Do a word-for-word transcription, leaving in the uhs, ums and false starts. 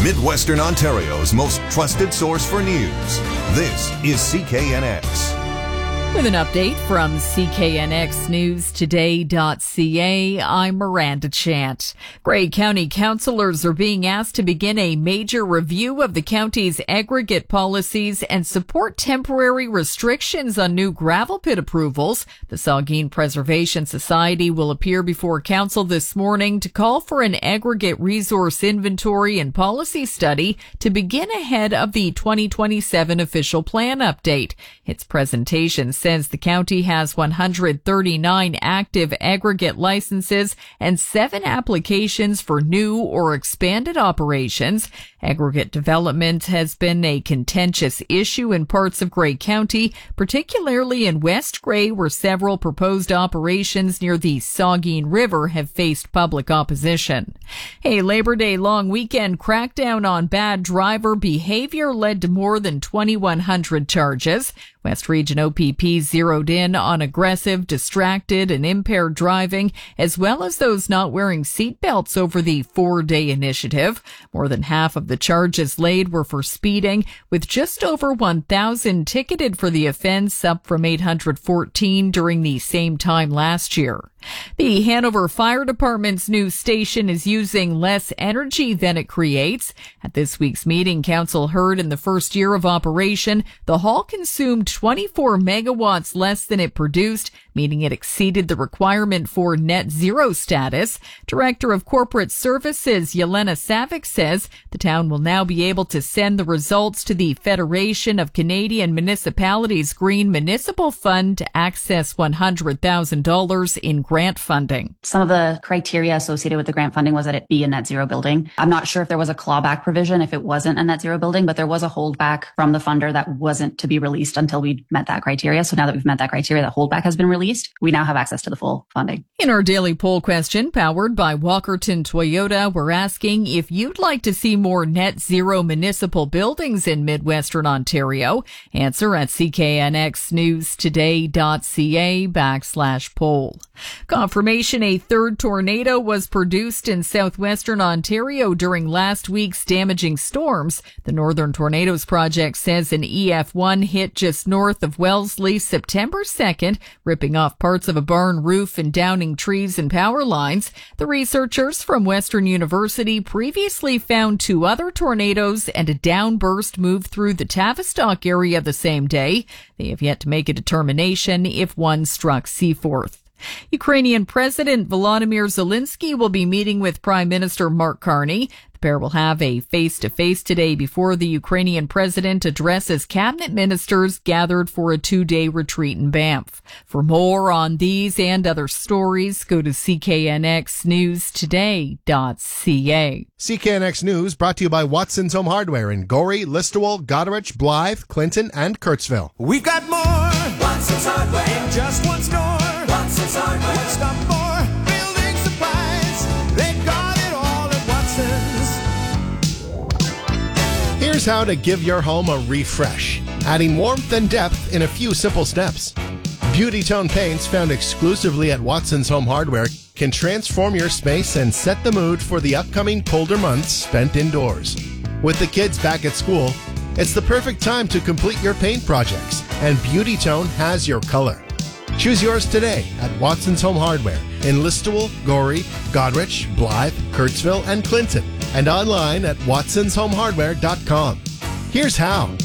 Midwestern Ontario's most trusted source for news. This is C K N X. With an update from C K N X News Today dot C A, I'm Miranda Chant. Grey County councillors are being asked to begin a major review of the county's aggregate policies and support temporary restrictions on new gravel pit approvals. The Saugeen Preservation Society will appear before council this morning to call for an aggregate resource inventory and policy study to begin ahead of the twenty twenty-seven official plan update. Its presentation says the county has one hundred thirty-nine active aggregate licenses and seven applications for new or expanded operations. Aggregate development has been a contentious issue in parts of Grey County, particularly in West Grey, where several proposed operations near the Saugeen River have faced public opposition. A Labor Day long weekend crackdown on bad driver behavior led to more than twenty-one hundred charges. West Region O P P zeroed in on aggressive, distracted, and impaired driving, as well as those not wearing seatbelts over the four-day initiative. More than half of the charges laid were for speeding, with just over one thousand ticketed for the offense, up from eight hundred fourteen during the same time last year. The Hanover Fire Department's new station is using less energy than it creates. At this week's meeting, council heard in the first year of operation, the hall consumed twenty-four megawatts less than it produced, meaning it exceeded the requirement for net zero status. Director of Corporate Services, Yelena Savic, says the town will now be able to send the results to the Federation of Canadian Municipalities Green Municipal Fund to access one hundred thousand dollars in grant funding. Some of the criteria associated with the grant funding was that it be a net zero building. I'm not sure if there was a clawback provision if it wasn't a net zero building, but there was a holdback from the funder that wasn't to be released until we met that criteria. So now that we've met that criteria, that holdback has been released. We now have access to the full funding. In our daily poll question, powered by Walkerton Toyota, we're asking if you'd like to see more net zero municipal buildings in Midwestern Ontario. Answer at C K N X News Today dot C A backslash poll. Confirmation a third tornado was produced in southwestern Ontario during last week's damaging storms. The Northern Tornadoes Project says an E F one hit just north of Wellesley September second, ripping off parts of a barn roof and downing trees and power lines. The researchers from Western University previously found two other tornadoes and a downburst moved through the Tavistock area the same day. They have yet to make a determination if one struck Seaforth. Ukrainian President Volodymyr Zelensky will be meeting with Prime Minister Mark Carney. The pair will have a face-to-face today before the Ukrainian president addresses cabinet ministers gathered for a two-day retreat in Banff. For more on these and other stories, go to C K N X News Today dot C A. C K N X News brought to you by Watson's Home Hardware in Gorey, Listowel, Goderich, Blythe, Clinton, and Kurtzville. We've got more Watson's Hardware in just one store. Watson's Hardware. One stop for building supplies. They've got it all at Watson's. Here's how to give your home a refresh, adding warmth and depth in a few simple steps. Beauty Tone paints found exclusively at Watson's Home Hardware can transform your space and set the mood for the upcoming colder months spent indoors. With the kids back at school, it's the perfect time to complete your paint projects, and Beauty Tone has your color. Choose yours today at Watson's Home Hardware in Listowel, Gorey, Goderich, Blythe, Kurtzville, and Clinton, and online at watsons home hardware dot com. Here's how.